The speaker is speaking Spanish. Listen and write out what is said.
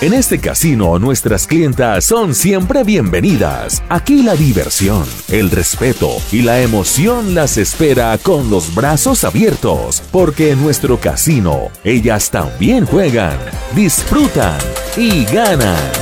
En este casino, nuestras clientas son siempre bienvenidas. Aquí la diversión, el respeto y la emoción las espera con los brazos abiertos, porque en nuestro casino, ellas también juegan, disfrutan y ganan.